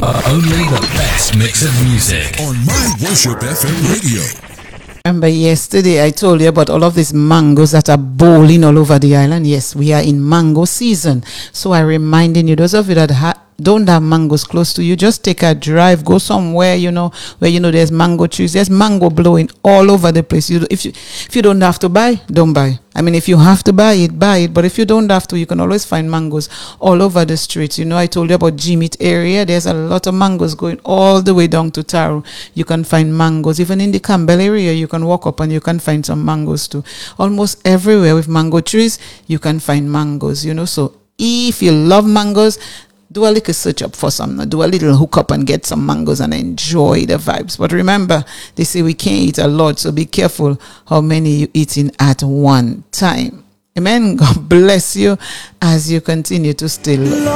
Only the best mix of music on My Worship FM radio. Remember yesterday I told you about all of these mangoes that are bowling all over the island. Yes, we are in mango season. So I'm reminding you, those of you that don't have mangoes close to you, just take a drive, go somewhere, where there's mango trees. There's mango blowing all over the place. If you don't have to buy, don't buy. I mean, if you have to buy it, buy it. But if you don't have to, you can always find mangoes all over the streets. I told you about Jimit area. There's a lot of mangoes going all the way down to Taro. You can find mangoes. Even in the Campbell area, you can walk up and you can find some mangoes too. Almost everywhere with mango trees, you can find mangoes, So if you love mangoes, do a little search up for some. Do a little hook up and get some mangoes and enjoy the vibes. But remember, they say we can't eat a lot, so be careful how many you eating at one time. Amen. God bless you as you continue to still